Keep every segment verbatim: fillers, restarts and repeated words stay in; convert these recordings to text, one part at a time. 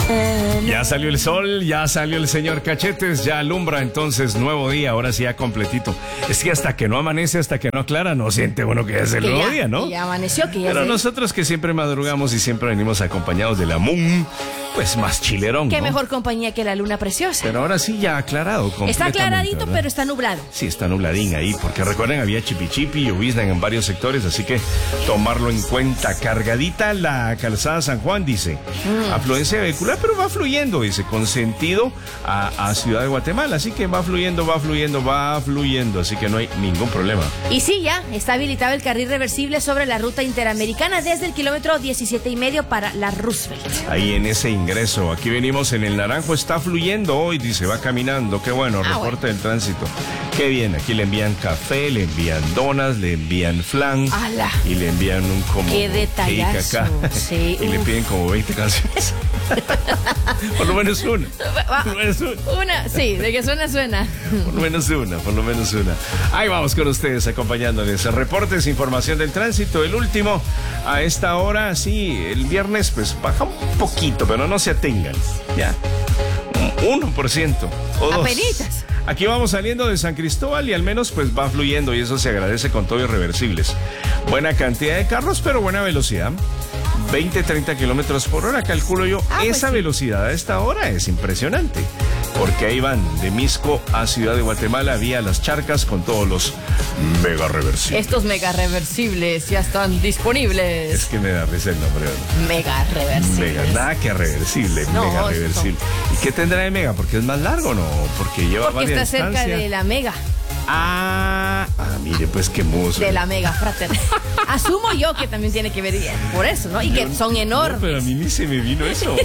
Eh, no. Ya salió el sol, ya salió el señor Cachetes, ya alumbra entonces nuevo día, ahora sí ya completito. Es que hasta que no amanece, hasta que no aclara, no siente uno que es el Que nuevo ya, día, ¿no? que ya amaneció, que ya Pero se- nosotros que siempre madrugamos y siempre venimos acompañados de la Moon, pues más chilerón, Qué ¿no? mejor compañía que la luna preciosa. Pero ahora sí ya aclarado Está completamente, aclaradito, ¿verdad? pero está nublado. Sí, está nubladín ahí, porque recuerden, había chipichipi y llovizna en varios sectores, así que tomarlo en cuenta. Cargadita la calzada San Juan, dice. Mm. Afluencia vehicular, pero va fluyendo, dice, con sentido a, a Ciudad de Guatemala. Así que va fluyendo, va fluyendo, va fluyendo, así que no hay ningún problema. Y sí, ya está habilitado el carril reversible sobre la ruta interamericana desde el kilómetro diecisiete y medio para la Roosevelt. Ahí en ese ingreso, aquí venimos en el Naranjo, está fluyendo hoy, dice, va caminando, qué bueno, Ah, reporte bueno. del tránsito. Qué bien, aquí le envían café, le envían donas, le envían flan. ¡Hala! Y le envían un como ¡Qué cake detallazo! acá. Sí, Y le uf. piden como veinte canciones. Por lo menos una. Por lo menos una. Una, sí, de que suena, suena. Por lo menos una, por lo menos una. Ahí vamos con ustedes acompañándoles. Reportes, información del tránsito. El último a esta hora, sí, el viernes pues baja un poquito, pero no se atengan. Ya. uno por ciento o dos. Apenitas. Aquí vamos saliendo de San Cristóbal y al menos pues va fluyendo y eso se agradece con todo irreversibles. Buena cantidad de carros, pero buena velocidad. veinte, treinta kilómetros por hora, calculo yo. Ah, pues Esa sí. velocidad a esta hora es impresionante. Porque ahí van de Misco a Ciudad de Guatemala vía Las Charcas con todos los mega reversibles. Estos mega reversibles ya están Es disponibles. que me da risa el nombre, ¿verdad? Mega reversibles. Mega, nada que reversible, No, mega esos reversible. ¿Y qué tendrá de mega? ¿Porque es más largo o no? Porque lleva Porque está varias cerca distancia. de la mega, Ah, ah, mire, pues qué muso. de la mega frater. Asumo yo que también tiene que ver por eso, ¿no? Y que son No, enormes. pero a mí ni se me vino eso.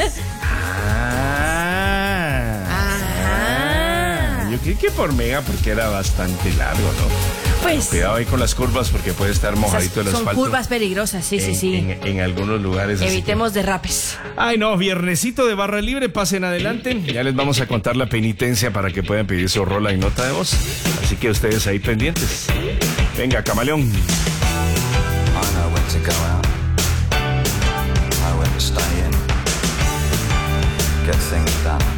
ah, Ajá. Yo creí que por mega porque era bastante largo, ¿no? Pues Cuidado ahí con las curvas porque puede estar esas mojadito el son asfalto. curvas peligrosas, sí, sí, en, sí. En, en algunos lugares. así que- Evitemos derrapes. Ay, no, viernesito de barra libre, pasen adelante. Ya les vamos a contar la penitencia para que puedan pedir su rola y nota de voz. Así que ustedes ahí pendientes. Venga, camaleón. I know when to go out. I know when to stay in. Get things done.